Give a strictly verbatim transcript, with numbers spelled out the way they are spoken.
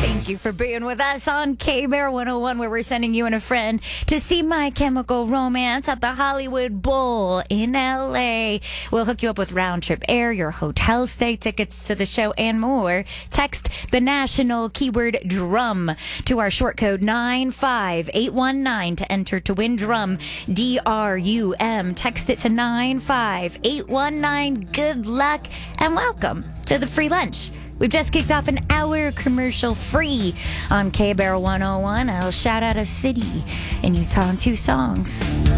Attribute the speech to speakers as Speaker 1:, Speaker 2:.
Speaker 1: Thank you for being with us on K-Bear one oh one, where we're sending you and a friend to see My Chemical Romance at the Hollywood Bowl in L A. We'll hook you up with round-trip air, your hotel stay, tickets to the show, and more. Text the national keyword DRUM to our short code nine five eight one nine to enter to win DRUM, D R U M. Text it to nine five eight one nine. Good luck and welcome to the free lunch. We've just kicked off an hour commercial free on K-Bear one oh one. I'll shout out a city in Utah in two songs.